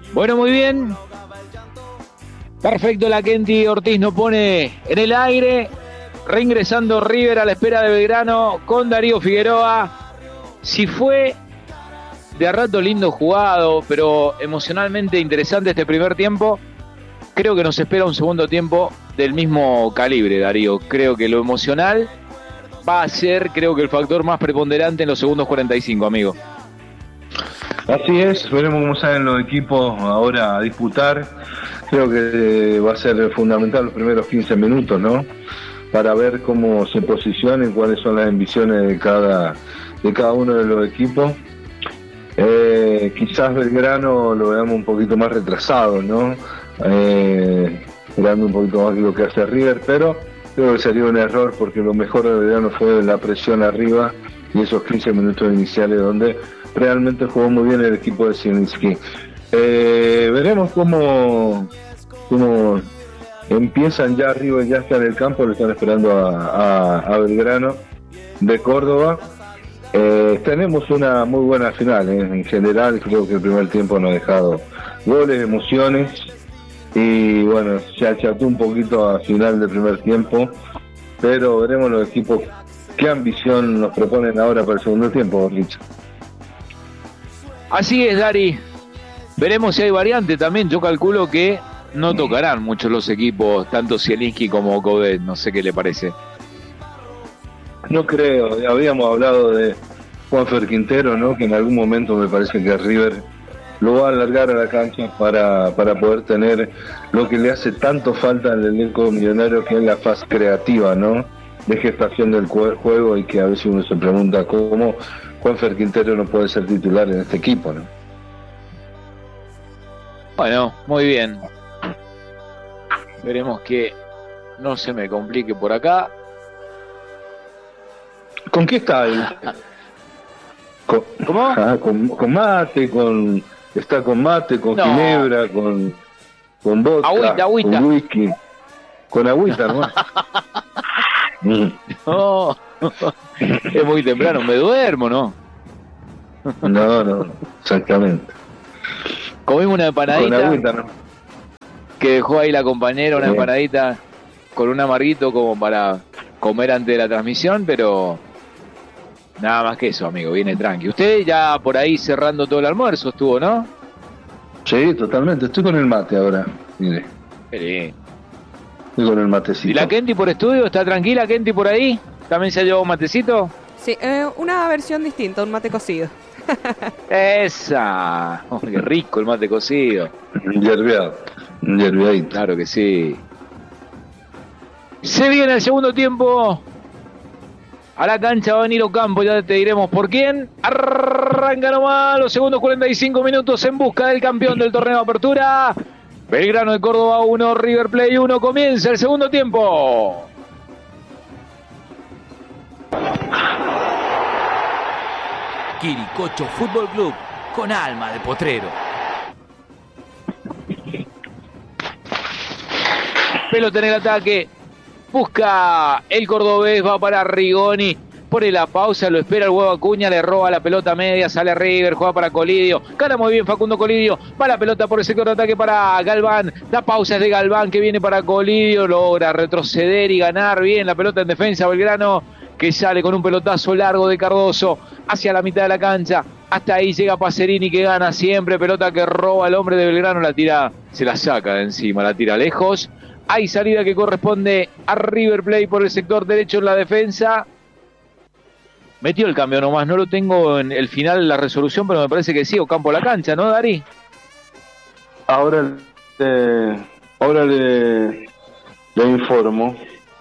Bueno, muy bien. Perfecto, la Kenty Ortiz nos pone en el aire. Reingresando River a la espera de Belgrano con Darío Figueroa. Si fue de a rato lindo jugado, pero emocionalmente interesante este primer tiempo, creo que nos espera un segundo tiempo del mismo calibre, Darío. Creo que lo emocional va a ser, creo que el factor más preponderante en los segundos 45, amigo. Así es, veremos cómo salen los equipos ahora a disputar. Creo que va a ser fundamental los primeros 15 minutos, ¿no? Para ver cómo se posicionan, cuáles son las ambiciones de cada uno de los equipos. Quizás Belgrano lo veamos un poquito más retrasado, ¿no? Esperando un poquito más de lo que hace River, pero creo que sería un error porque lo mejor de Belgrano fue la presión arriba y esos 15 minutos iniciales donde realmente jugó muy bien el equipo de Zielinski. Veremos cómo empiezan ya arriba, ya está en el campo, lo están esperando a Belgrano de Córdoba. Tenemos una muy buena final, en general creo que el primer tiempo nos ha dejado goles, emociones y bueno, se acható un poquito al final del primer tiempo, pero veremos los equipos qué ambición nos proponen ahora para el segundo tiempo, Richard. Así es, Dari. Veremos si hay variante también. Yo calculo que no tocarán mucho los equipos, tanto Zielinski como Coudet. No sé qué le parece. No creo. Habíamos hablado de Juanfer Quintero, ¿no? Que en algún momento me parece que River lo va a alargar a la cancha para poder tener lo que le hace tanto falta al elenco millonario, que es la fase creativa, ¿no? De gestación del juego, y que a veces uno se pregunta cómo Juanfer Quintero no puede ser titular en este equipo, ¿no? Bueno, muy bien. Veremos que no se me complique por acá. ¿Con qué está él? ¿Cómo? Con mate, está con mate, con ginebra, con vodka, agüita. con whisky, con agüita, ¿no? No, es muy temprano, me duermo, ¿no? No, exactamente. Comimos una empanadita, con agüita, ¿no? Que dejó ahí la compañera, una empanadita con un amarguito como para comer antes de la transmisión, pero nada más que eso, amigo, viene tranqui. Usted ya por ahí cerrando todo el almuerzo estuvo, ¿no? Sí, totalmente, estoy con el mate ahora, mire. Sí. Estoy con el matecito. ¿Y la Kenty por estudio? ¿Está tranquila Kenty por ahí? ¿También se llevó un matecito? Sí, una versión distinta, un mate cocido. ¡Esa! Oh, ¡qué rico el mate cocido! Yerbeadito. Claro que sí. Se viene el segundo tiempo. A la cancha va a venir Ocampo, ya te diremos por quién. Arranca nomás los segundos 45 minutos en busca del campeón del torneo de apertura. Belgrano de Córdoba 1, River Plate 1. Comienza el segundo tiempo. Quiricocho Fútbol Club, con alma de potrero. Pelota en el ataque. Busca el cordobés, va para Rigoni. Pone la pausa, lo espera el huevo Acuña, le roba la pelota media, sale a River, juega para Colidio. Gana muy bien Facundo Colidio. Va la pelota por el sector de ataque para Galván. La pausa es de Galván, que viene para Colidio. Logra retroceder y ganar bien la pelota en defensa Belgrano, que sale con un pelotazo largo de Cardoso hacia la mitad de la cancha. Hasta ahí llega Pacerini, que gana siempre. Pelota que roba el hombre de Belgrano, la tira, se la saca de encima, la tira lejos. Hay salida que corresponde a River Plate por el sector derecho en la defensa. Metió el cambio nomás, no lo tengo en el final de la resolución, pero me parece que sí, Ocampo a la cancha, ¿no, Dari? Ahora le informo.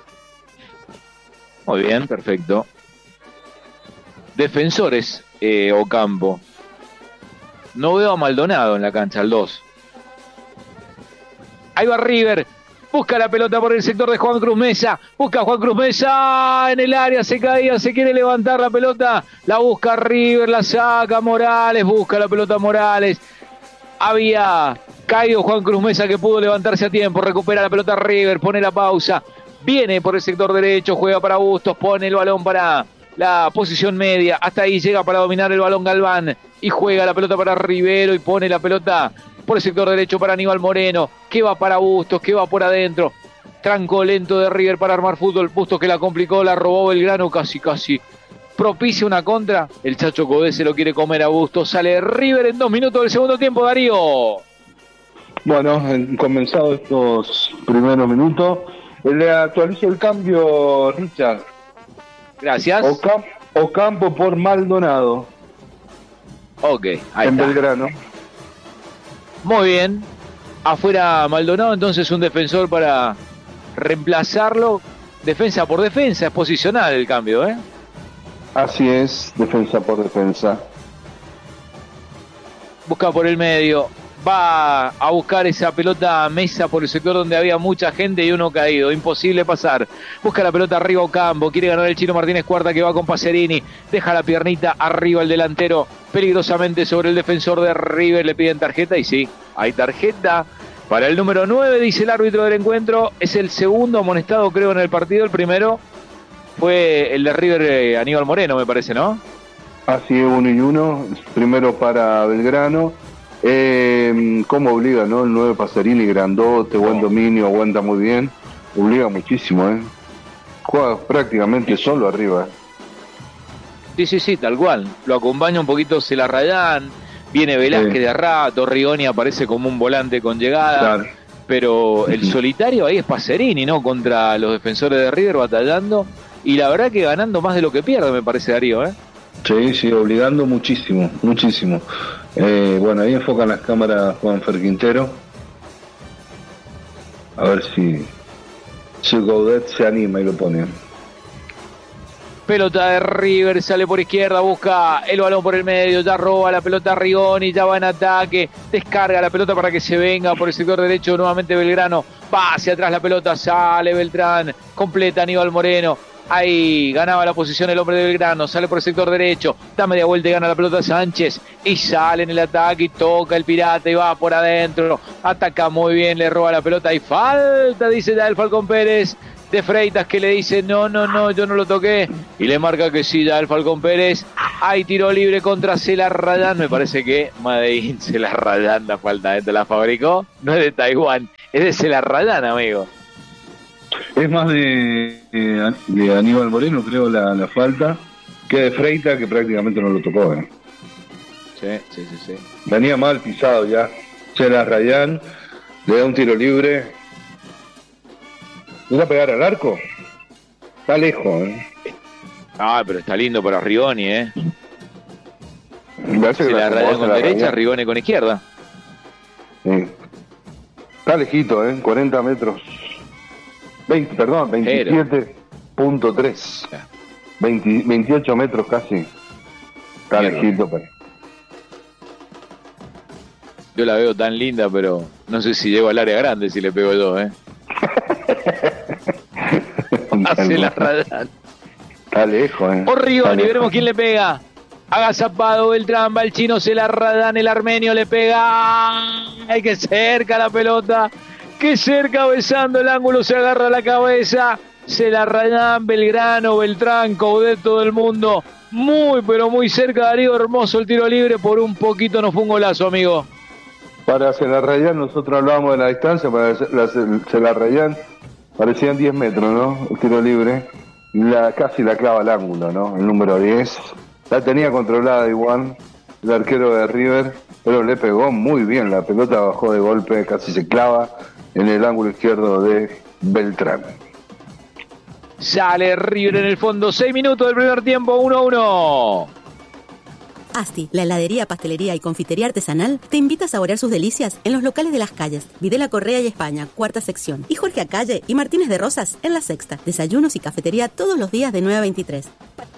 Muy bien, perfecto. Defensores, Ocampo. No veo a Maldonado en la cancha, al 2. Ahí va River. Busca la pelota por el sector de Juan Cruz Mesa. Busca Juan Cruz Mesa en el área. Se caía, se quiere levantar la pelota. La busca River, la saca Morales. Busca la pelota Morales. Había caído Juan Cruz Mesa, que pudo levantarse a tiempo. Recupera la pelota River, pone la pausa. Viene por el sector derecho, juega para Bustos. Pone el balón para la posición media. Hasta ahí llega para dominar el balón Galván. Y juega la pelota para Rivero y pone la pelota por el sector derecho para Aníbal Moreno, que va para Bustos, que va por adentro. Tranco lento de River para armar fútbol. Bustos que la complicó, la robó Belgrano, casi propicia una contra. El Chacho Codé se lo quiere comer a Bustos. Sale River en 2 minutos del segundo tiempo, Darío. Bueno, han comenzado estos primeros minutos. Le actualizó el cambio, Richard. Gracias. Ocampo por Maldonado. Ok, ahí en está. Belgrano. Muy bien. Afuera Maldonado, entonces un defensor para reemplazarlo. Defensa por defensa, es posicional el cambio, ¿eh? Así es, defensa por defensa. Busca por el medio. Va a buscar esa pelota a Mesa por el sector donde había mucha gente y uno caído. Imposible pasar. Busca la pelota arriba Ocampo. Quiere ganar el Chino Martínez Cuarta, que va con Pacerini. Deja la piernita arriba el delantero. Peligrosamente sobre el defensor de River. Le piden tarjeta y sí, hay tarjeta para el número 9, dice el árbitro del encuentro. Es el segundo amonestado, creo, en el partido. El primero fue el de River, Aníbal Moreno, me parece, ¿no? Así es, 1-1. Primero para Belgrano. ¿Cómo obliga, no? El 9 Pacerini, grandote, buen dominio, aguanta muy bien. Obliga muchísimo, ¿eh? Juega prácticamente solo arriba. Sí, tal cual. Lo acompaña un poquito Celarrayán. Viene Velázquez de rato. Rigoni aparece como un volante con llegada. Claro. Pero el solitario ahí es Pacerini, ¿no? Contra los defensores de River batallando. Y la verdad que ganando más de lo que pierde, me parece, Darío, ¿eh? Sí, obligando muchísimo. Bueno, ahí enfocan las cámaras Juanfer Quintero. A ver si Gaudet se anima y lo pone. Pelota de River, sale por izquierda, busca el balón por el medio, ya roba la pelota Rigoni, ya va en ataque, descarga la pelota para que se venga por el sector derecho, nuevamente Belgrano, va hacia atrás la pelota, sale Beltrán, completa Aníbal Moreno. Ahí ganaba la posición el hombre de Belgrano, sale por el sector derecho, da media vuelta y gana la pelota Sánchez y sale en el ataque y toca el Pirata y va por adentro, ataca muy bien, le roba la pelota y falta, dice ya el Falcón Pérez de Freitas, que le dice no, yo no lo toqué y le marca que sí ya el Falcón Pérez. Hay tiro libre contra Celarrayán, me parece que Medellín Celarrayán, la falta la fabricó, no es de Taiwán, es de Celarrayán, amigo. Es más de Aníbal Moreno, creo, la falta, que de Freita, que prácticamente no lo tocó. Sí. Venía mal pisado ya. Celarrayán le da un tiro libre. ¿Le va a pegar al arco? Está lejos, Ah, pero está lindo para Rigoni, Celarrayán con derecha, Rigoni con izquierda. Sí. Está lejito, 40 metros. 27.3. 28 metros casi. Está lejito, pero. Yo la veo tan linda, pero no sé si llego al área grande si le pego yo, Hace la Radán. Está lejos, O Rigoni, veremos quién le pega. Agazapado Beltrán, va el Chino, Celarrayán, el armenio le pega. Ay, que cerca la pelota. Que cerca, besando el ángulo, se agarra la cabeza. Celarrayán, Belgrano, Beltrán, Coudet, todo el mundo. Muy, pero muy cerca, Darío. Hermoso el tiro libre. Por un poquito no fue un golazo, amigo. Para Celarrayán, nosotros hablábamos de la distancia. Para Celarrayán parecían 10 metros, ¿no? El tiro libre. Casi la clava al ángulo, ¿no? El número 10. La tenía controlada igual el arquero de River, pero le pegó muy bien. La pelota bajó de golpe, casi se clava en el ángulo izquierdo de Beltrán. Sale River en el fondo, 6 minutos del primer tiempo, 1-1. Asti, la heladería, pastelería y confitería artesanal, te invita a saborear sus delicias en los locales de Las Calles, Videla Correa y España, cuarta sección, y Jorge Acalle y Martínez de Rosas en la sexta. Desayunos y cafetería todos los días de 9 a 23.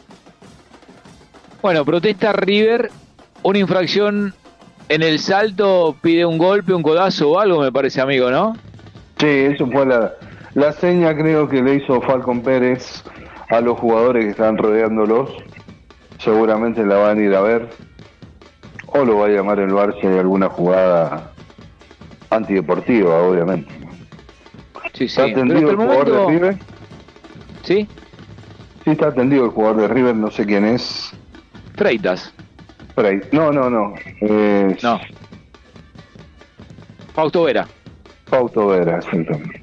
Bueno, protesta River, una infracción en el salto, pide un golpe, un codazo o algo, me parece, amigo, ¿no? Sí, eso fue la seña, creo, que le hizo Falcón Pérez a los jugadores que están rodeándolos. Seguramente la van a ir a ver, o lo va a llamar el VAR si hay alguna jugada antideportiva, obviamente. Sí. ¿Está atendido el jugador de River? ¿Sí? Sí, está atendido el jugador de River, no sé quién es. Freitas. No. No. Fausto Vera. Fausto Vera, exactamente.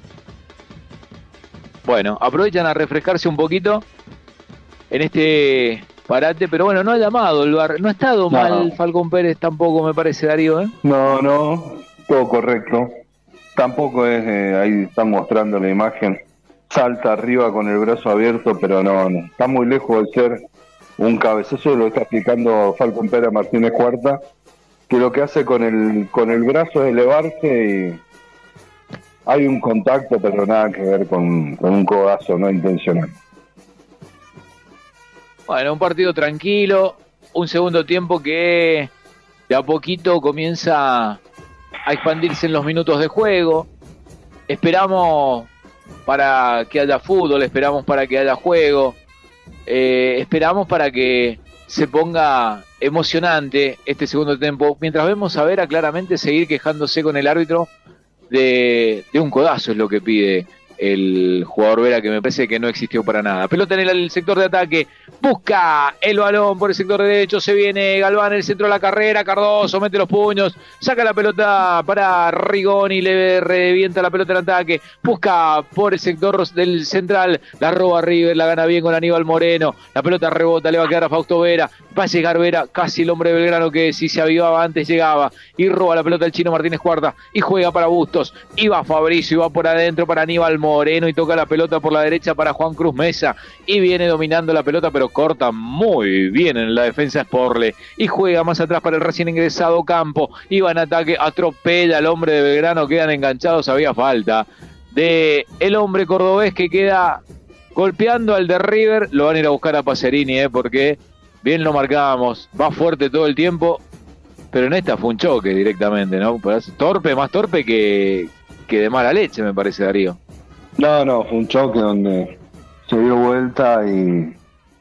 Bueno, aprovechan a refrescarse un poquito en este parate, pero bueno, no ha llamado el VAR. No ha estado mal Falcón Pérez tampoco, me parece, Darío, ¿eh? No, todo correcto. Tampoco es, ahí están mostrando la imagen, salta arriba con el brazo abierto, pero no, está muy lejos de ser un cabezazo, lo está explicando Falcón Pérez Martínez Cuarta, que lo que hace con el brazo es elevarse y hay un contacto, pero nada que ver con un codazo no intencional. Bueno, un partido tranquilo, un segundo tiempo que de a poquito comienza a expandirse en los minutos de juego. Esperamos para que haya fútbol, esperamos para que haya juego, esperamos para que se ponga emocionante este segundo tiempo, mientras vemos a Vera claramente seguir quejándose con el árbitro de un codazo, es lo que pide el jugador Vera, que me parece que no existió para nada. Pelota en el sector de ataque, busca el balón por el sector derecho, se viene Galván, el centro de la carrera, Cardoso mete los puños, saca la pelota para Rigoni, le revienta la pelota en ataque, busca por el sector del central, la roba River, la gana bien con Aníbal Moreno, la pelota rebota, le va a quedar a Fausto Vera, va a llegar Vera, casi el hombre de Belgrano que si se avivaba antes llegaba, y roba la pelota el chino Martínez Cuarta, y juega para Bustos, y va Fabricio, y va por adentro para Aníbal Moreno, y toca la pelota por la derecha para Juan Cruz Mesa, y viene dominando la pelota, pero corta muy bien en la defensa Sporle, y juega más atrás para el recién ingresado Campo, y va en ataque, atropella al hombre de Belgrano, quedan enganchados, había falta de el hombre cordobés que queda golpeando al de River, lo van a ir a buscar a Pacerini, porque bien lo marcábamos, va fuerte todo el tiempo, pero en esta fue un choque directamente, ¿no? Torpe, más torpe que de mala leche, me parece, Darío. No, fue un choque donde se dio vuelta y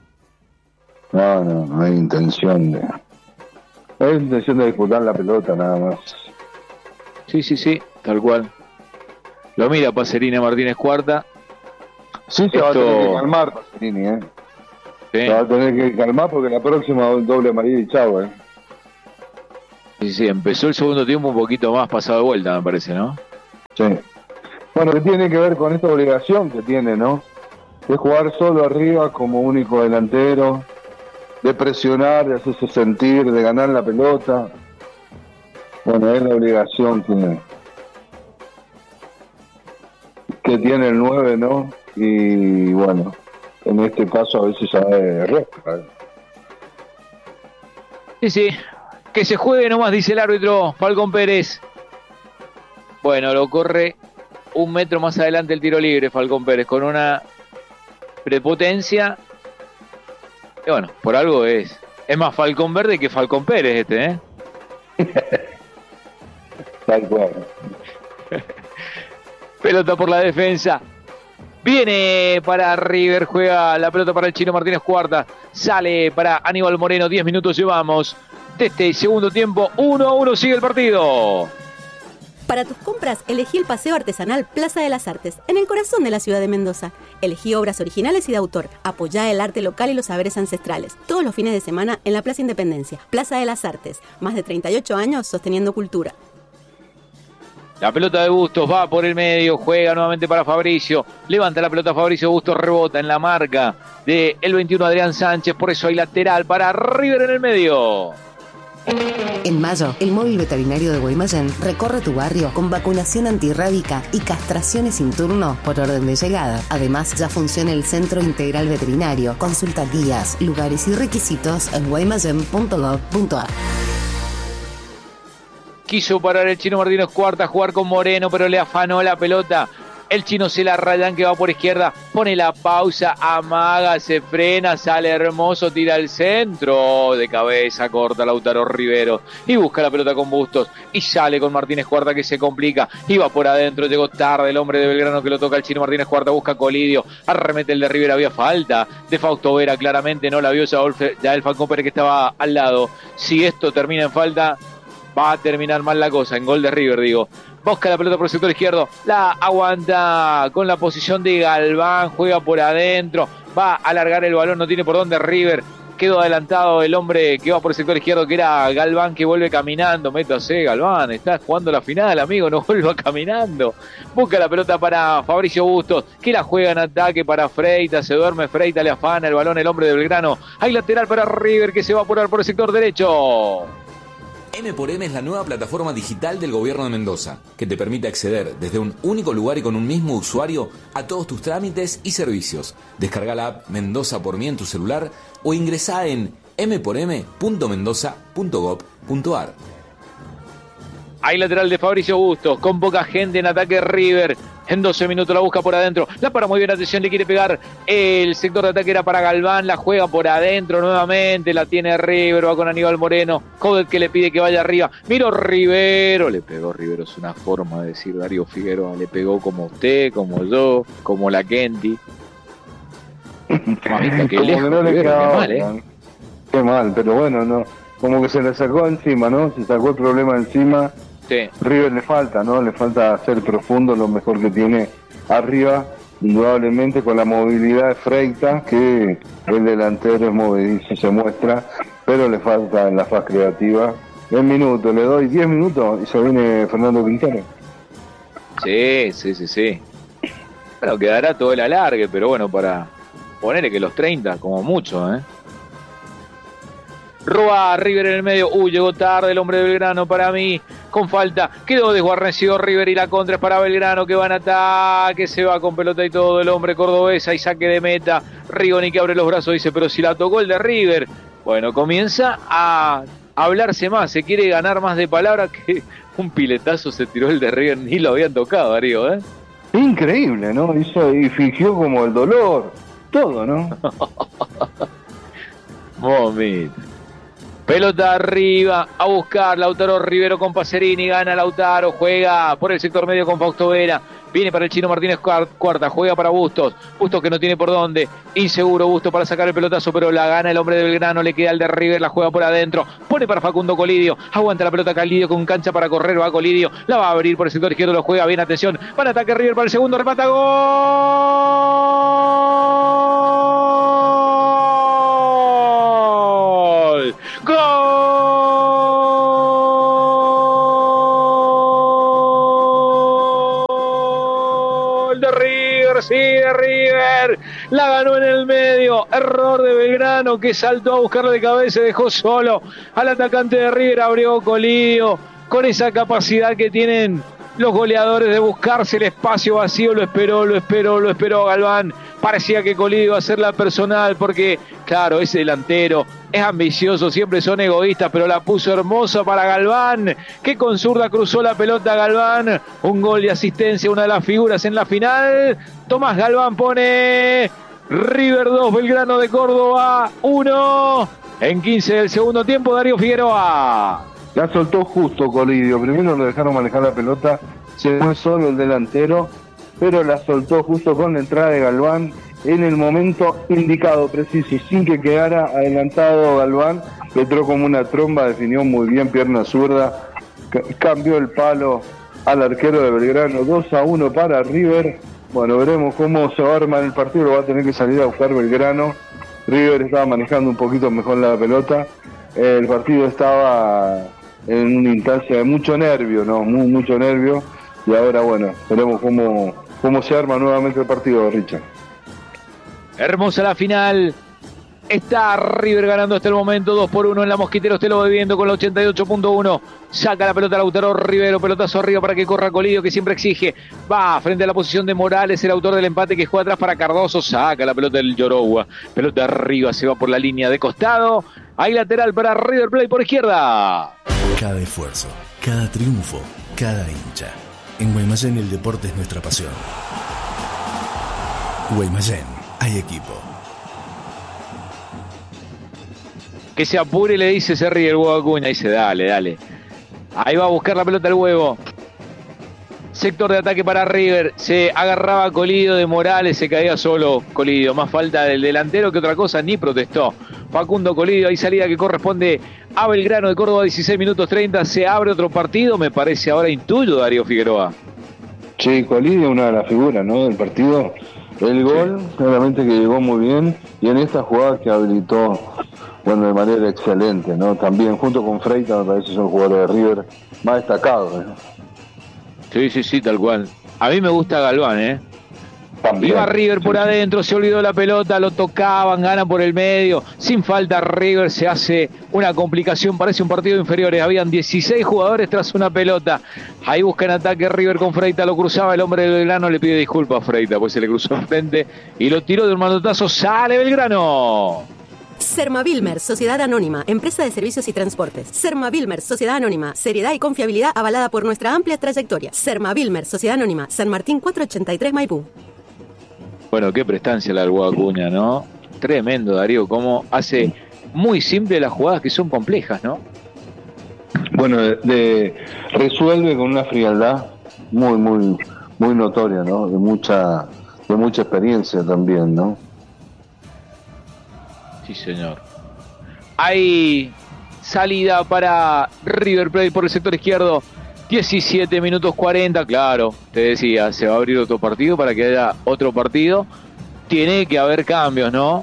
no hay intención de disputar la pelota nada más. Sí, tal cual. Lo mira Pacerini Martínez Cuarta. Sí, se va a tener que calmar Pacerini, Sí. Se va a tener que calmar porque la próxima doble amarilla y chau, Sí, empezó el segundo tiempo un poquito más pasado de vuelta, me parece, ¿no? Sí. Bueno, que tiene que ver con esta obligación que tiene, ¿no? De jugar solo arriba como único delantero, de presionar, de hacerse sentir, de ganar la pelota. Bueno, es la obligación que tiene el 9, ¿no? Y bueno, en este caso a veces ya es rosca. Sí, que se juegue nomás, dice el árbitro Falcón Pérez. Bueno, lo corre un metro más adelante el tiro libre Falcón Pérez, con una prepotencia. Y bueno, por algo es más Falcón Verde que Falcón Pérez Tal cual. Pelota por la defensa. Viene para River, juega la pelota para el chino Martínez Cuarta. Sale para Aníbal Moreno, 10 minutos llevamos de este segundo tiempo. 1-1 sigue el partido. Para tus compras, elegí el Paseo Artesanal Plaza de las Artes, en el corazón de la ciudad de Mendoza. Elegí obras originales y de autor. Apoyá el arte local y los saberes ancestrales. Todos los fines de semana en la Plaza Independencia. Plaza de las Artes. Más de 38 años sosteniendo cultura. La pelota de Bustos va por el medio, juega nuevamente para Fabricio, levanta la pelota Fabricio, Bustos rebota en la marca de el 21 Adrián Sánchez, por eso hay lateral para River en el medio. En mayo, el móvil veterinario de Guaymallén recorre tu barrio con vacunación antirrábica y castraciones sin turno por orden de llegada. Además, ya funciona el Centro Integral Veterinario. Consulta guías, lugares y requisitos en guaymallén.gov.ar. Quiso parar el chino Martínez Cuarta a jugar con Moreno, pero le afanó la pelota. El chino se la rayan que va por izquierda, pone la pausa, amaga, se frena, sale hermoso, tira al centro, de cabeza corta Lautaro Rivero y busca la pelota con Bustos y sale con Martínez Cuarta que se complica, iba por adentro, llegó tarde el hombre de Belgrano que lo toca el chino Martínez Cuarta, busca Colidio, arremete el de Rivera, había falta de Fausto Vera, claramente no la vio ya el Falcón Pérez que estaba al lado. Si esto termina en falta, va a terminar mal la cosa, en gol de River, digo. Busca la pelota por el sector izquierdo, la aguanta con la posición de Galván, juega por adentro, va a alargar el balón, no tiene por dónde River, quedó adelantado el hombre que va por el sector izquierdo, que era Galván, que vuelve caminando. Métase, Galván, está jugando la final, amigo, no vuelva caminando. Busca la pelota para Fabricio Bustos, que la juega en ataque para Freitas. Se duerme Freitas, le afana el balón el hombre de Belgrano. Hay lateral para River, que se va a apurar por el sector derecho. M×M es la nueva plataforma digital del gobierno de Mendoza, que te permite acceder desde un único lugar y con un mismo usuario a todos tus trámites y servicios. Descarga la app Mendoza por mí en tu celular o ingresá en m4m.mendoza.gov.ar. Hay lateral de Fabricio Bustos, con poca gente en ataque River. En 12 minutos la busca por adentro. La para muy bien, atención, le quiere pegar. El sector de ataque era para Galván. La juega por adentro nuevamente. La tiene River. Va con Aníbal Moreno. Coudet que le pide que vaya arriba. Miro Rivero. Le pegó Rivero. Es una forma de decir Darío Figueroa. Le pegó como usted, como yo, como la Kenty. Mamita, que lejos, no le Rivero, quedaba, qué mal, ¿eh? Qué mal, pero bueno, no. Como que se le sacó encima, ¿no? Se sacó el problema encima. Sí. River le falta, ¿no? Le falta ser profundo, lo mejor que tiene arriba, indudablemente con la movilidad de Freitas, que el delantero es movedizo, se muestra, pero le falta en la faz creativa. 10 minutos, le doy 10 minutos y se viene Fernando Quintero. Sí. Bueno, quedará todo el alargue, pero bueno, para ponerle que los 30, como mucho, ¿eh? Roba a River en el medio. Llegó tarde el hombre de Belgrano para mí. Con falta. Quedó desguarnecido River y la contra es para Belgrano, que va en ataque. Se va con pelota y todo el hombre cordobesa y saque de meta. Rigoni que abre los brazos dice, pero si la tocó el de River. Bueno, comienza a hablarse más. Se quiere ganar más de palabras, que un piletazo se tiró el de River. Ni lo habían tocado, Darío, ¿eh? Increíble, ¿no? Hizo y fingió como el dolor. Todo, ¿no? Momito. Pelota arriba, a buscar Lautaro Rivero con Pacerini, gana Lautaro, juega por el sector medio con Fausto Vera, viene para el Chino Martínez cuarta, juega para Bustos que no tiene por dónde, inseguro Bustos para sacar el pelotazo, pero la gana el hombre de Belgrano, le queda el de River, la juega por adentro, pone para Facundo Colidio, aguanta la pelota Calidio con cancha para correr, va Colidio, la va a abrir por el sector izquierdo, lo juega bien, atención, para ataque River para el segundo, remata, ¡gol! ¡Gol de River! Sí, de River. La ganó en el medio. Error de Belgrano, que saltó a buscarlo de cabeza y dejó solo al atacante de River. Abrió Colidio con esa capacidad que tienen los goleadores de buscarse el espacio vacío. Lo esperó Galván. Parecía que Colidio iba a ser la personal porque, claro, ese delantero es ambicioso, siempre son egoístas, pero la puso hermosa para Galván, que con zurda cruzó la pelota Galván. Un gol de asistencia, una de las figuras en la final. Tomás Galván pone River 2, Belgrano de Córdoba 1. En 15 del segundo tiempo, Darío Figueroa. La soltó justo Colidio, primero lo dejaron manejar la pelota, se fue solo el delantero, pero la soltó justo con la entrada de Galván en el momento indicado, preciso, sin que quedara adelantado Galván, le entró como una tromba, definió muy bien, pierna zurda, cambió el palo al arquero de Belgrano, 2-1 para River. Bueno, veremos cómo se va a armar el partido, lo va a tener que salir a buscar Belgrano. River estaba manejando un poquito mejor la pelota, el partido estaba en una instancia de mucho nervio, ¿no? Mucho nervio, y ahora, bueno, veremos cómo se arma nuevamente el partido, Richard. Hermosa la final. Está River ganando hasta el momento 2-1 en la Mosquitera. Usted lo va viendo con la 88.1. Saca la pelota Lautaro Rivero. Pelotazo arriba para que corra Colidio, que siempre exige. Va frente a la posición de Morales, el autor del empate, que juega atrás para Cardoso. Saca la pelota del Yorogua. Pelota arriba, se va por la línea de costado. Hay lateral para River Plate por izquierda. Cada esfuerzo, cada triunfo, cada hincha. En Guaymallén el deporte es nuestra pasión. Guaymallén, hay equipo. Que se apure, le dice, se ríe el Huevo Acuña. Dice, dale. Ahí va a buscar la pelota el Huevo. Sector de ataque para River. Se agarraba Colidio de Morales, se caía solo Colidio. Más falta del delantero que otra cosa, ni protestó. Facundo Colidio, hay salida que corresponde a Belgrano de Córdoba, 16 minutos 30. Se abre otro partido, me parece ahora intuyo, Darío Figueroa. Sí, Colidio, una de las figuras, ¿no?, del partido. El gol, claramente que llegó muy bien. Y en esta jugada que habilitó bueno, de manera excelente, ¿no? También junto con Freitas me parece que son jugadores de River más destacados, ¿no? Sí, tal cual. A mí me gusta Galván, También. Iba River por adentro, se olvidó la pelota, lo tocaban, gana por el medio. Sin falta River se hace una complicación, parece un partido de inferiores. Habían 16 jugadores tras una pelota. Ahí buscan ataque River con Freitas, lo cruzaba el hombre de Belgrano, le pide disculpas a Freitas, pues se le cruzó enfrente y lo tiró de un manotazo. Sale Belgrano. Sermavilmer, Sociedad Anónima, empresa de servicios y transportes. Sermavilmer, Sociedad Anónima, seriedad y confiabilidad avalada por nuestra amplia trayectoria. Sermavilmer, Sociedad Anónima, San Martín 483 Maipú. Bueno, qué prestancia la del Guacuña, ¿no? Tremendo, Darío, cómo hace muy simple las jugadas que son complejas, ¿no? Bueno, resuelve con una frialdad muy notoria, ¿no? De mucha experiencia también, ¿no? Sí, señor. Hay salida para River Plate por el sector izquierdo. 17 minutos 40, claro, te decía, se va a abrir otro partido para que haya otro partido. Tiene que haber cambios, ¿no?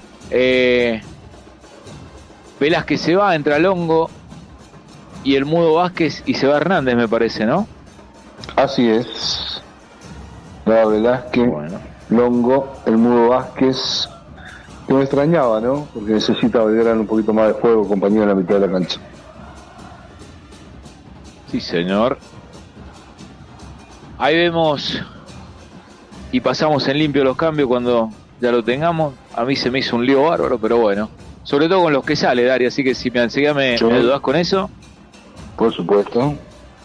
Velázquez se va, entra Longo y el Mudo Vázquez y se va Hernández, me parece, ¿no? Así es. Va Velázquez, bueno. Longo, el Mudo Vázquez, que me extrañaba, ¿no? Porque necesita Belgrano un poquito más de juego, compañero, en la mitad de la cancha. Sí, señor. Ahí vemos y pasamos en limpio los cambios cuando ya lo tengamos. A mí se me hizo un lío bárbaro, pero bueno. Sobre todo con los que sale, Dari, así que si enseguida me ayudás con eso. Por supuesto.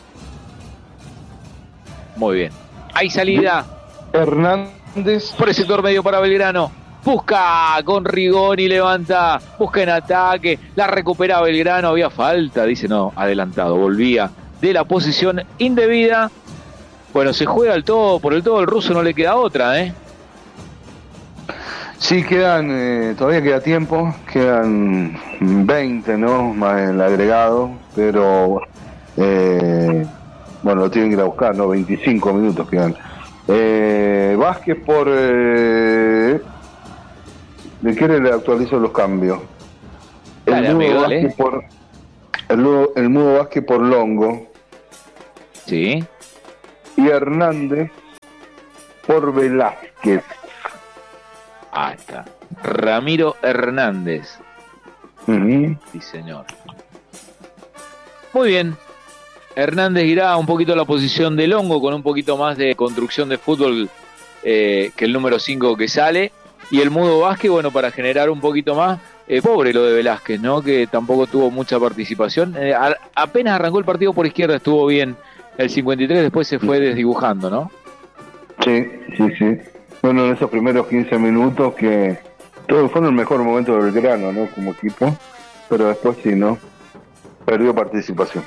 Muy bien. Hay salida. Hernández. Por el sector medio para Belgrano. Busca con Rigoni, levanta. Busca en ataque. La recupera Belgrano. Había falta. Dice no, adelantado. Volvía de la posición indebida. Bueno, se juega el todo, por el todo el ruso no le queda otra, Sí, todavía queda tiempo, quedan 20, ¿no? Más el agregado, pero bueno, lo tienen que ir a buscar, ¿no? 25 minutos quedan. Vázquez por... ¿de qué le actualizo los cambios? El Mudo Vázquez por Longo. Sí. Y Hernández por Velázquez. Ahí está. Ramiro Hernández. Uh-huh. Sí, señor. Muy bien. Hernández irá un poquito a la posición de Longo con un poquito más de construcción de fútbol que el número 5 que sale. Y el Mudo Vázquez, bueno, para generar un poquito más. Pobre lo de Velázquez, ¿no? Que tampoco tuvo mucha participación. Apenas arrancó el partido por izquierda, estuvo bien. El 53 después se fue desdibujando, ¿no? Sí. Bueno, en esos primeros 15 minutos que todos fueron el mejor momento de Belgrano, ¿no? Como equipo, pero después sí, ¿no? Perdió participación.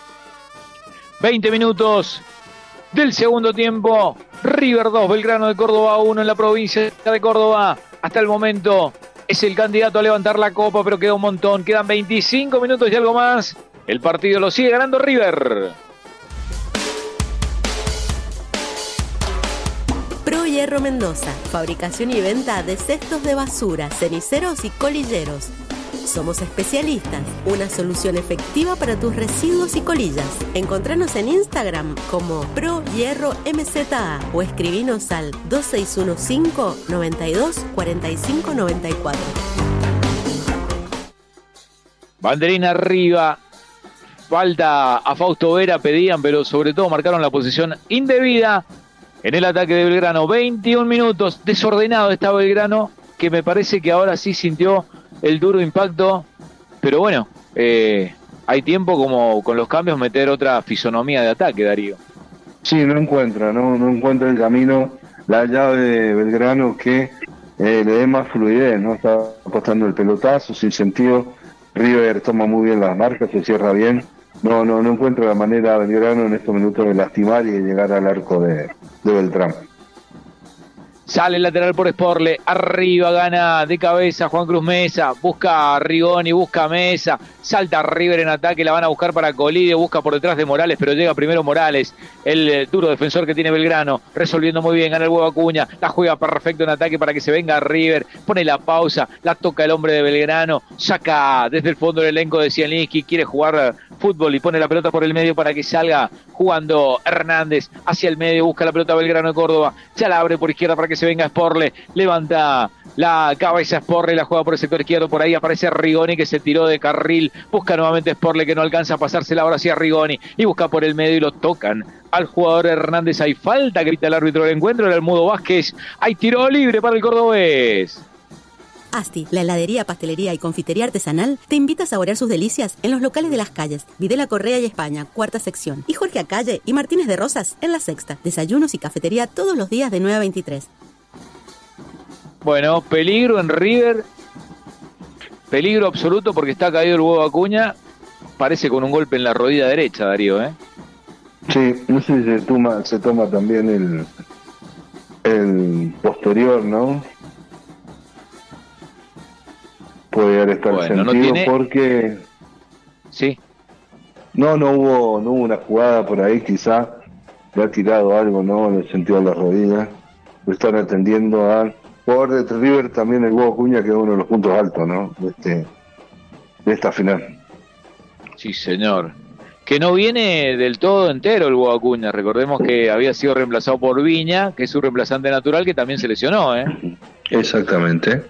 20 minutos del segundo tiempo. River 2, Belgrano de Córdoba 1 en la provincia de Córdoba. Hasta el momento es el candidato a levantar la copa, pero queda un montón. Quedan 25 minutos y algo más. El partido lo sigue ganando River. Pro Hierro Mendoza, fabricación y venta de cestos de basura, ceniceros y colilleros. Somos especialistas, una solución efectiva para tus residuos y colillas. Encontranos en Instagram como Pro Hierro MZA o escribinos al 2615 92 45 94. Banderina arriba. Falta a Fausto Vera, pedían, pero sobre todo marcaron la posición indebida. En el ataque de Belgrano, 21 minutos, desordenado está Belgrano, que me parece que ahora sí sintió el duro impacto, pero bueno, hay tiempo como con los cambios meter otra fisonomía de ataque, Darío. Sí, no encuentra el camino, la llave de Belgrano que le dé más fluidez, ¿no? Está apostando el pelotazo sin sentido, River toma muy bien las marcas, se cierra bien. No encuentra la manera Belgrano en estos minutos de lastimar y de llegar al arco de Beltrán. Sale el lateral por Sporle, arriba gana de cabeza Juan Cruz Mesa, busca a Rigoni, busca a Mesa, salta River en ataque, la van a buscar para Colidio, busca por detrás de Morales, pero llega primero Morales, el duro defensor que tiene Belgrano, resolviendo muy bien, gana el huevo Acuña, la juega perfecto en ataque para que se venga River, pone la pausa, la toca el hombre de Belgrano, saca desde el fondo el elenco de Zielinski, quiere jugar fútbol y pone la pelota por el medio para que salga jugando Hernández hacia el medio, busca la pelota Belgrano de Córdoba, ya la abre por izquierda para que se venga Sporle, levanta la cabeza Sporle, la juega por el sector izquierdo, por ahí aparece Rigoni que se tiró de carril, busca nuevamente Sporle que no alcanza a pasársela ahora hacia Rigoni y busca por el medio y lo tocan al jugador Hernández. Hay falta que grita el árbitro del encuentro, era el Mudo Vázquez, hay tiro libre para el cordobés. Asti, la heladería, pastelería y confitería artesanal, te invita a saborear sus delicias en los locales de Las Calles, Videla Correa y España, cuarta sección, y Jorge Acalle y Martínez de Rosas en la sexta. Desayunos y cafetería todos los días de 9 a 23. Bueno, peligro en River, peligro absoluto porque está caído el huevo Acuña, parece con un golpe en la rodilla derecha, Darío, ¿eh? Sí, no sé si se toma también el posterior, ¿no? Puede llegar a estar sentido no tiene... porque sí, no hubo una jugada por ahí, quizá le ha tirado algo, ¿no? En el sentido de las rodillas. Lo están atendiendo al jugador de River, también el huevo Acuña, que es uno de los puntos altos, ¿no? De esta final. Sí, señor. Que no viene del todo entero el huevo Acuña. Recordemos que había sido reemplazado por Viña, que es su reemplazante natural, que también se lesionó, ¿eh? Exactamente.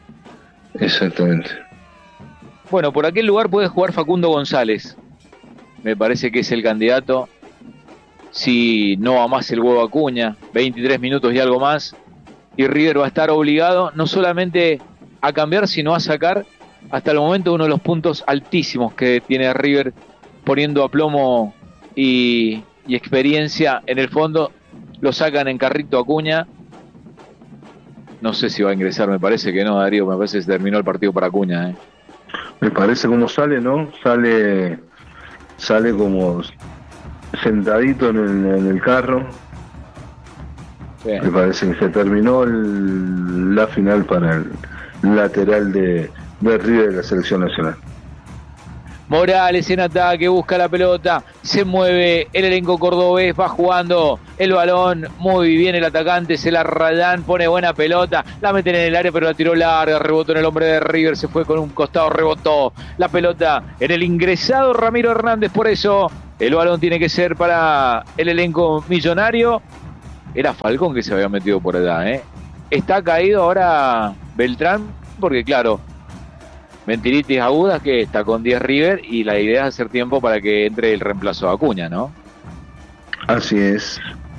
Bueno, por aquel lugar puede jugar Facundo González. Me parece que es el candidato. Si no va más el huevo Acuña, 23 minutos y algo más. Y River va a estar obligado no solamente a cambiar, sino a sacar hasta el momento uno de los puntos altísimos que tiene River, poniendo aplomo y experiencia en el fondo. Lo sacan en carrito Acuña. No sé si va a ingresar, me parece que no, Darío, me parece que se terminó el partido para Acuña, ¿eh? Me parece como sale, ¿no? Sale como sentadito en el carro. Sí. Me parece que se terminó la final para el lateral de River de la selección nacional. Morales en ataque, busca la pelota, se mueve el elenco cordobés, va jugando el balón, muy bien el atacante, se la rayan, pone buena pelota, la meten en el área pero la tiró larga, rebotó en el hombre de River, se fue con un costado, rebotó la pelota en el ingresado Ramiro Hernández, por eso el balón tiene que ser para el elenco millonario. Era Falcón que se había metido por allá, ¿eh? Está caído ahora Beltrán, porque claro, mentiritis agudas que está con 10 River y la idea es hacer tiempo para que entre el reemplazo de Acuña, ¿no? Así es.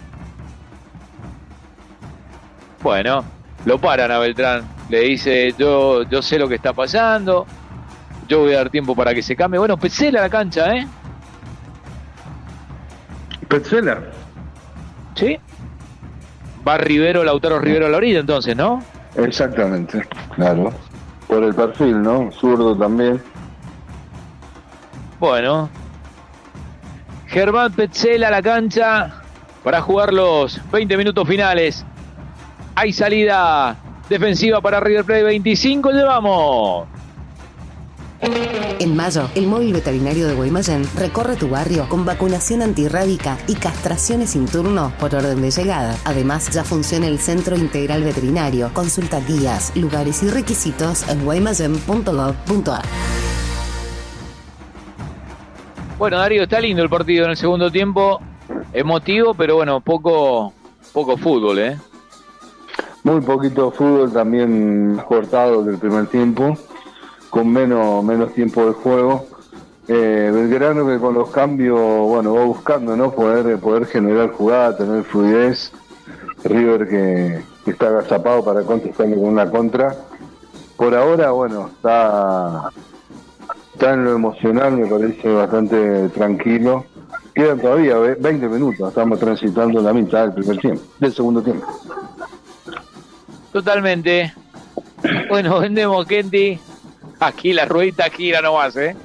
Bueno, lo paran a Beltrán, le dice yo sé lo que está pasando, yo voy a dar tiempo para que se cambie. Bueno, Petzela la cancha, ¿eh? ¿Petzela? Sí. Va Lautaro Rivero a la orilla entonces, ¿no? Exactamente, claro. Por el perfil, ¿no? Zurdo también. Bueno, Germán Petzela a la cancha para jugar los 20 minutos finales. Hay salida defensiva para River Plate, 25 llevamos. En mayo, el móvil veterinario de Guaymallén recorre tu barrio con vacunación antirrábica y castraciones sin turno por orden de llegada. Además, ya funciona el Centro Integral Veterinario. Consulta guías, lugares y requisitos en guaymallén.gov.ar. Bueno, Darío, está lindo el partido en el segundo tiempo. Emotivo, pero bueno, poco fútbol, ¿eh? Muy poquito fútbol, también cortado del primer tiempo, con menos tiempo de juego. Belgrano que con los cambios, bueno, va buscando, ¿no? Poder generar jugada, tener fluidez. River que está agazapado para contestarle con una contra. Por ahora, bueno, está en lo emocional, me parece bastante tranquilo. Quedan todavía 20 minutos, estamos transitando la mitad del segundo tiempo. Totalmente. Bueno, vendemos, Kenty. Aquí la ruedita gira nomás, ¿eh?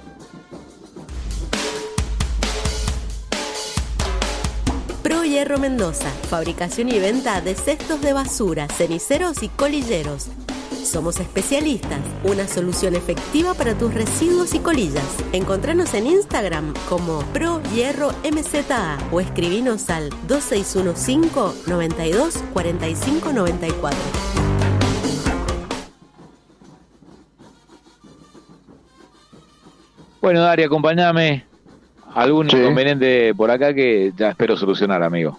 Hierro Mendoza, fabricación y venta de cestos de basura, ceniceros y colilleros. Somos especialistas, una solución efectiva para tus residuos y colillas. Encontranos en Instagram como Pro Hierro MZA o escribinos al 2615 92 45 94. Bueno, Dari, acompáñame. Algún inconveniente por acá que ya espero solucionar, amigo.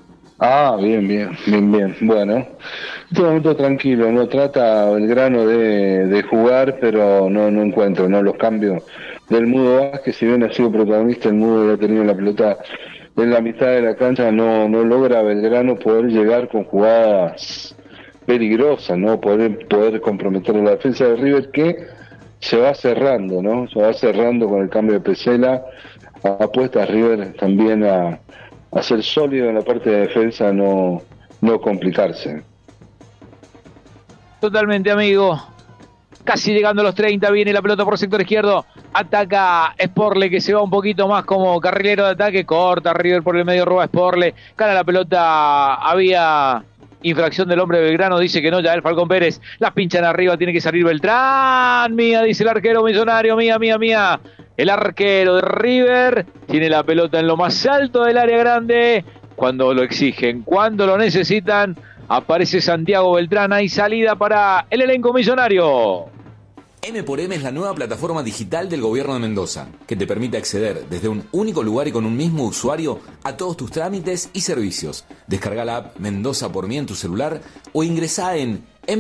Bien. Bueno, este momento tranquilo, no trata Belgrano de jugar, pero no encuentro, ¿no? Los cambios del Mudo Vázquez, si bien ha sido protagonista, el Mudo ha tenido la pelota en la mitad de la cancha, no logra Belgrano poder llegar con jugadas peligrosas, ¿no? Poder comprometer a la defensa de River, que se va cerrando, ¿no? Se va cerrando con el cambio de Pesela. Apuesta a River también a ser sólido en la parte de defensa, no complicarse. Totalmente, amigo. Casi llegando a los 30, viene la pelota por sector izquierdo. Ataca Sporle, que se va un poquito más como carrilero de ataque. Corta River por el medio, roba Sporle. Gana la pelota, había infracción del hombre de Belgrano, dice que no, ya el Falcón Pérez. Las pinchan arriba, tiene que salir Beltrán. Mía, dice el arquero Millonario, mía. El arquero de River tiene la pelota en lo más alto del área grande. Cuando lo exigen, cuando lo necesitan, aparece Santiago Beltrán. Hay salida para el elenco millonario. M4M es la nueva plataforma digital del gobierno de Mendoza, que te permite acceder desde un único lugar y con un mismo usuario a todos tus trámites y servicios. Descarga la app Mendoza por mí en tu celular o ingresá en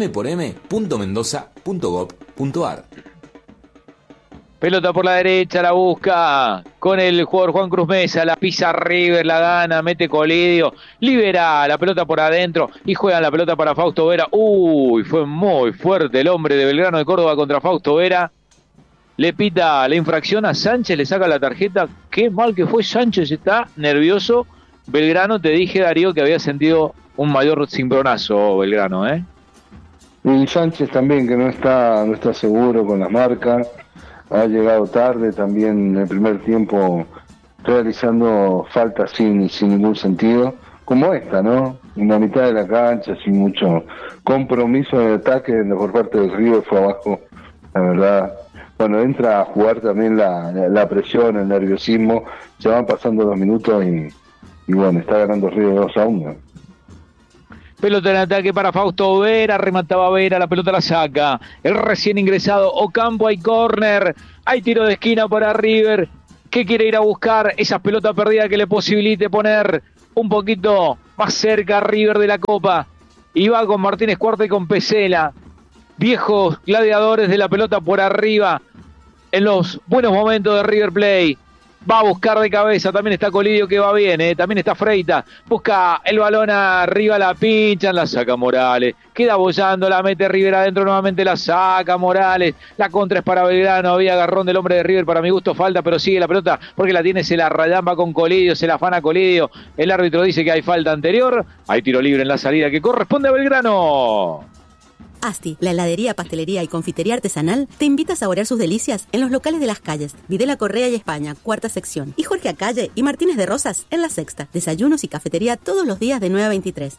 m4m.mendoza.gov.ar. Pelota por la derecha, la busca con el jugador Juan Cruz Mesa, la pisa River, la gana, mete Colidio, libera la pelota por adentro y juega la pelota para Fausto Vera. Uy, fue muy fuerte el hombre de Belgrano de Córdoba contra Fausto Vera. Le pita la infracción a Sánchez, le saca la tarjeta. Qué mal que fue Sánchez, está nervioso. Belgrano, te dije, Darío, que había sentido un mayor cimbronazo Belgrano, ¿eh? Y Sánchez también, que no está seguro con las marcas. Ha llegado tarde también en el primer tiempo, realizando faltas sin ningún sentido, como esta, ¿no? En la mitad de la cancha, sin mucho compromiso de ataque por parte del River, fue abajo, la verdad. Bueno, entra a jugar también la presión, el nerviosismo, se van pasando 2 minutos y bueno, está ganando River 2-1. Pelota en ataque para Fausto Vera, remataba Vera, la pelota la saca. El recién ingresado Ocampo, hay córner, hay tiro de esquina para River, que quiere ir a buscar esas pelotas perdidas que le posibilite poner un poquito más cerca a River de la Copa. Y va con Martínez Cuarta y con Pesela, viejos gladiadores de la pelota por arriba, en los buenos momentos de River Plate. Va a buscar de cabeza, también está Colidio que va bien, también está Freita, busca el balón arriba, la pinchan, la saca Morales, queda bollando, la mete River adentro, nuevamente la saca Morales, la contra es para Belgrano, había agarrón del hombre de River, para mi gusto falta, pero sigue la pelota, porque la tiene, se la rayamba con Colidio, se la afana Colidio, el árbitro dice que hay falta anterior, hay tiro libre en la salida que corresponde a Belgrano. Asti, la heladería, pastelería y confitería artesanal, te invita a saborear sus delicias en los locales de Las Calles, Videla Correa y España, cuarta sección, y Jorge Acalle y Martínez de Rosas en la sexta. Desayunos y cafetería todos los días de 9 a 23.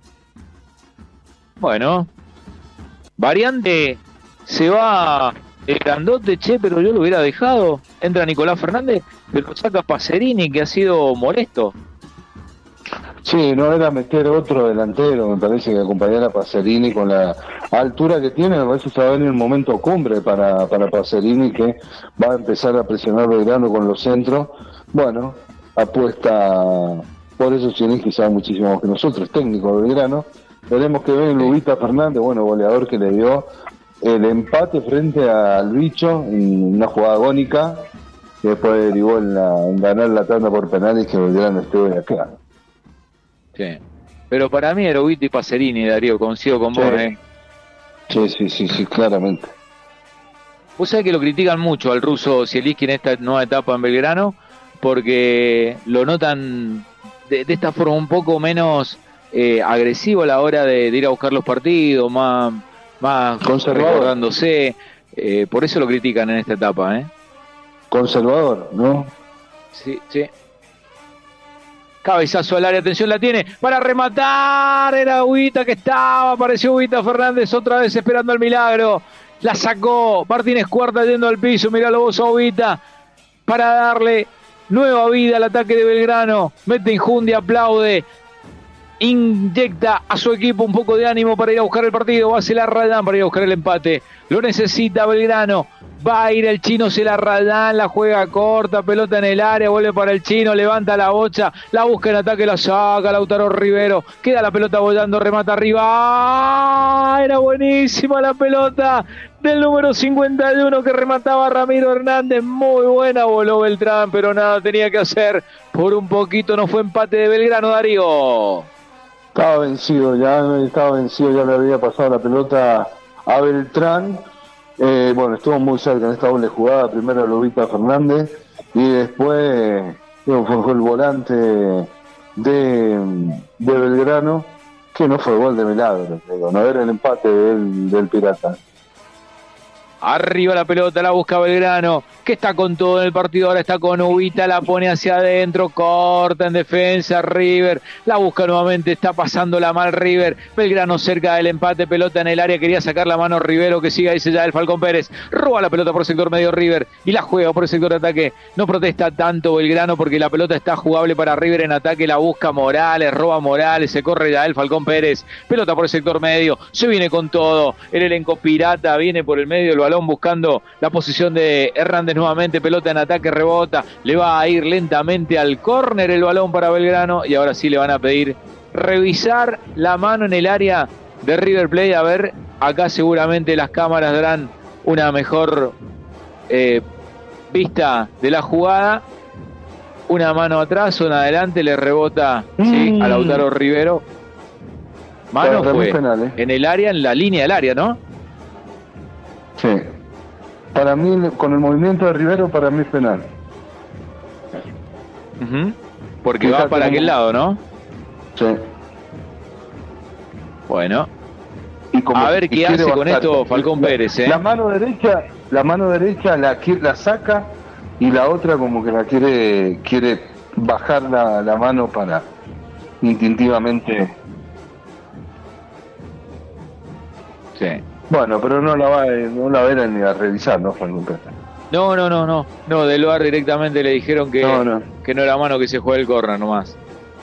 Bueno, variante, se va el grandote, pero yo lo hubiera dejado. Entra Nicolás Fernández, pero saca Pacerini, que ha sido molesto. Sí, no era meter otro delantero, me parece que acompañar a Pacerini con la altura que tiene, me parece que va a venir un momento cumbre para Pacerini, que va a empezar a presionar Belgrano con los centros. Bueno, apuesta por eso Cienis, que sabe muchísimo más que nosotros, técnico de Belgrano. Veremos que ve Lubita Fernández, bueno, goleador que le dio el empate frente al Bicho en una jugada agónica, que después derivó en ganar la tanda por penales, que Belgrano esté acá. Sí, pero para mí era Ubito y Pacerini, Darío, coincido con vos, Sí, claramente. Vos sabés que lo critican mucho al ruso Zielinski en esta nueva etapa en Belgrano, porque lo notan de esta forma un poco menos agresivo a la hora de ir a buscar los partidos, más recordándose, por eso lo critican en esta etapa, Conservador, ¿no? Sí. Cabezazo al área, atención, la tiene para rematar. Era Huguita que estaba, apareció Huguita Fernández otra vez esperando el milagro. La sacó Martínez Cuarta yendo al piso. Miralo vos, Huguita, para darle nueva vida al ataque de Belgrano. Mete injundia, aplaude, inyecta a su equipo un poco de ánimo para ir a buscar el partido. Va a Celarrayán para ir a buscar el empate. Lo necesita Belgrano. Va a ir el chino Celarrayán, la juega corta, pelota en el área, vuelve para el chino, levanta la bocha, la busca en ataque, la saca Lautaro Rivero, queda la pelota bollando, remata arriba. ¡Ah! Era buenísima la pelota del número 51 que remataba Ramiro Hernández, muy buena, voló Beltrán, pero nada tenía que hacer, por un poquito no fue empate de Belgrano, Darío. Estaba vencido, ya le había pasado la pelota a Beltrán. Bueno, estuvo muy cerca en esta doble jugada, primero Lobita Fernández y después fue el volante de Belgrano, que no fue gol de milagro, no era el empate del Pirata. Arriba la pelota, la busca Belgrano, que está con todo en el partido, ahora está con Ubita, la pone hacia adentro, corta en defensa, River, la busca nuevamente, está pasándola mal River, Belgrano cerca del empate, pelota en el área, quería sacar la mano Rivero, que siga, dice ya el Falcón Pérez, roba la pelota por el sector medio River, y la juega por el sector de ataque, no protesta tanto Belgrano, porque la pelota está jugable para River en ataque, la busca Morales, roba Morales, se corre ya el Falcón Pérez, pelota por el sector medio, se viene con todo, el elenco Pirata viene por el medio del balón, buscando la posición de Hernández nuevamente, pelota en ataque, rebota, le va a ir lentamente al córner el balón para Belgrano y ahora sí le van a pedir revisar la mano en el área de River Plate. A ver, acá seguramente las cámaras darán una mejor vista de la jugada. Una mano atrás, una adelante, le rebota sí, a Lautaro Rivero. Mano fue penal, en el área, en la línea del área, ¿no? Sí. Para mí, con el movimiento de Rivero, para mí es penal. Porque va para aquel lado, ¿no? Sí. Bueno. A ver qué hace con esto Falcón Pérez, ¿eh? La mano derecha la saca y la otra como que la quiere bajar la mano para instintivamente. Sí. Bueno, pero no la va a ver ni a revisar, ¿no, Falcón Pérez? No, del VAR directamente le dijeron que no era mano, que se juega el córner nomás.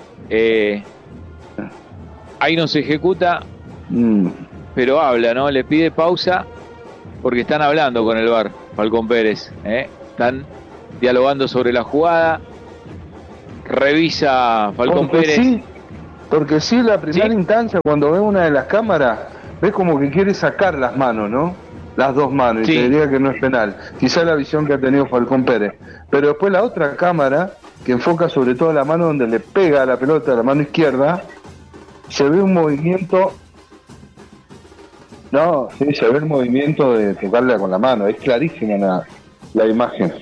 Ahí no se ejecuta, pero habla, ¿no? Le pide pausa porque están hablando con el VAR, Falcón Pérez, están dialogando sobre la jugada. Revisa Falcón Pérez. Sí, porque sí, la primera instancia, cuando ve una de las cámaras, ves como que quiere sacar las manos, ¿no? Las dos manos, y te diría que no es penal. Quizá la visión que ha tenido Falcón Pérez. Pero después la otra cámara, que enfoca sobre todo la mano donde le pega a la pelota, la mano izquierda, se ve un movimiento. No, sí, se ve el movimiento de tocarla con la mano. Es clarísima la imagen.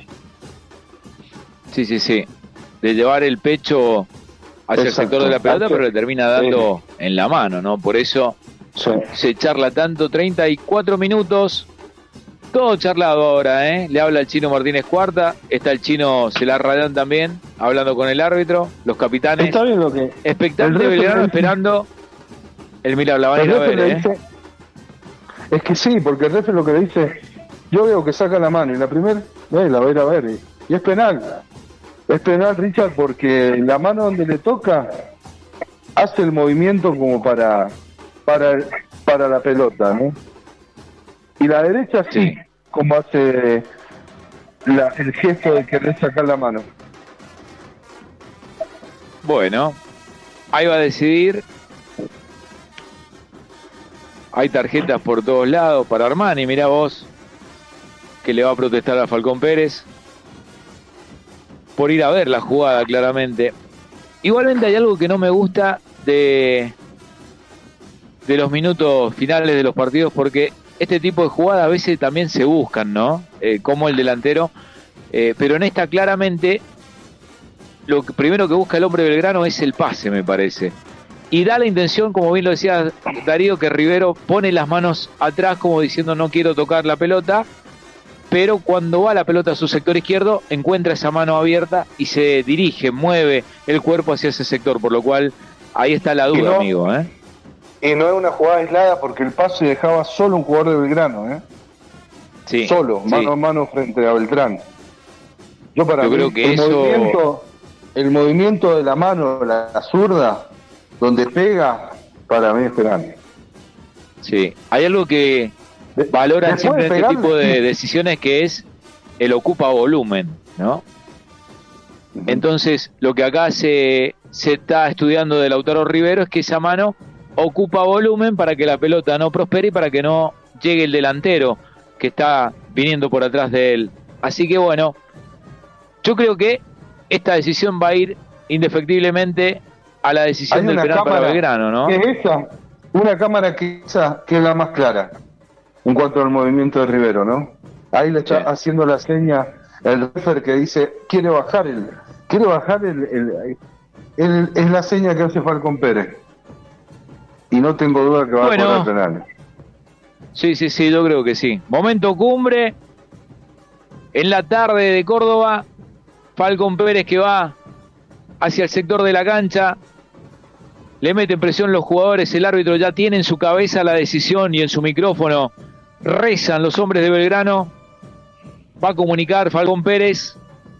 Sí. De llevar el pecho hacia el sector de la pelota, pero le termina dando en la mano, ¿no? Por eso se charla tanto. 34 minutos, todo charlado ahora, le habla el chino Martínez Cuarta, está el chino Celarrayán también, hablando con el árbitro, los capitanes. Está bien lo que... Expectante Belgrano esperando el milagro, la van a ir a ver, dice, es que sí, porque el refe lo que le dice, yo veo que saca la mano, y la primera, la va a ir a ver, y es penal. Es penal, Richard, porque la mano donde le toca hace el movimiento como para la pelota, ¿no? Y la derecha sí, como hace el gesto de querer sacar la mano. Bueno, ahí va a decidir. Hay tarjetas por todos lados para Armani, mirá vos, que le va a protestar a Falcón Pérez por ir a ver la jugada, claramente. Igualmente hay algo que no me gusta de los minutos finales de los partidos, porque este tipo de jugadas a veces también se buscan, ¿no? Como el delantero, pero en esta claramente lo primero que busca el hombre Belgrano es el pase, me parece, y da la intención, como bien lo decía Darío, que Rivero pone las manos atrás como diciendo no quiero tocar la pelota, pero cuando va la pelota a su sector izquierdo, encuentra esa mano abierta y se dirige, mueve el cuerpo hacia ese sector, por lo cual ahí está la duda, amigo. Y no es una jugada aislada porque el pase dejaba solo un jugador de Belgrano, Sí, solo, mano a mano frente a Beltrán. Yo creo que el movimiento de la mano, la zurda, donde pega, para mí es penal. Sí, hay algo que valoran siempre en este tipo de decisiones, que es el ocupa volumen, ¿no? Entonces, lo que acá se está estudiando de Lautaro Rivero es que esa mano ocupa volumen para que la pelota no prospere y para que no llegue el delantero que está viniendo por atrás de él. Así que bueno, yo creo que esta decisión va a ir indefectiblemente a la decisión del penal para Belgrano, ¿no? ¿Qué es esa? Una cámara que es la más clara en cuanto al movimiento de Rivero, ¿no? Ahí le está haciendo la seña el refer que dice quiere bajar es la seña que hace Falcón Pérez. Y no tengo duda que va a cobrar penal. Sí, yo creo que sí. Momento cumbre en la tarde de Córdoba. Falcón Pérez que va hacia el sector de la cancha. Le meten presión los jugadores. El árbitro ya tiene en su cabeza la decisión y en su micrófono rezan los hombres de Belgrano. Va a comunicar Falcón Pérez.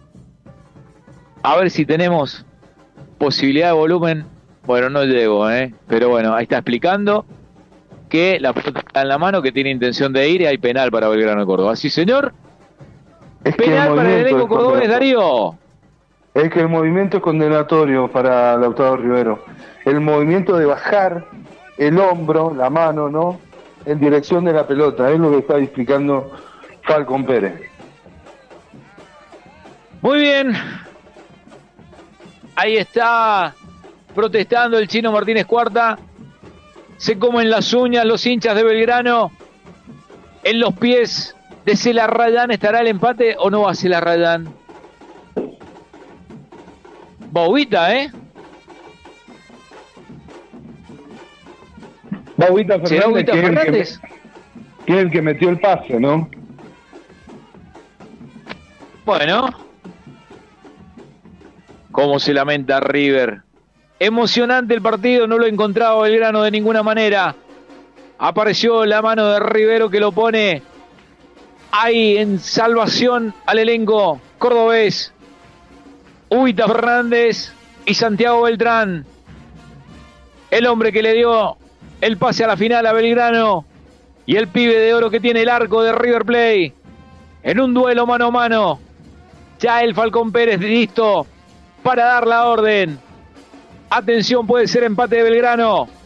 A ver si tenemos posibilidad de volumen. Bueno, no llego, pero bueno, ahí está explicando que la pelota está en la mano, que tiene intención de ir y hay penal para Belgrano de Córdoba. ¿Sí, señor? Penal para el elenco cordobés, Darío. Es que el movimiento es condenatorio para Lautaro Rivero. El movimiento de bajar el hombro, la mano, ¿no? En dirección de la pelota, es lo que está explicando Falcón Pérez. Muy bien. Ahí está protestando el Chino Martínez Cuarta. Se comen las uñas los hinchas de Belgrano. En los pies de Celarrayán, ¿estará el empate o no va a Celarrayán? Bobita, Bobita ¿será Bobita Fernández? Que es el que metió el pase, ¿no? Bueno. Cómo se lamenta River. Emocionante el partido, no lo encontraba Belgrano de ninguna manera. Apareció la mano de Rivero que lo pone ahí en salvación al elenco cordobés. Ubita Fernández y Santiago Beltrán. El hombre que le dio el pase a la final a Belgrano. Y el pibe de oro que tiene el arco de River Plate. En un duelo mano a mano. Ya el Falcón Pérez listo para dar la orden. Atención, puede ser empate de Belgrano.